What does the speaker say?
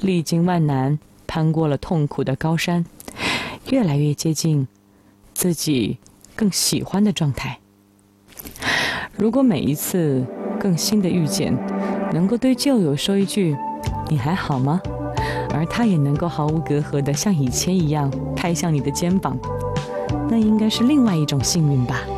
历经万难，攀过了痛苦的高山，越来越接近自己更喜欢的状态。如果每一次更新的遇见能够对旧友说一句你还好吗，而他也能够毫无隔阂的像以前一样拍向你的肩膀，那应该是另外一种幸运吧。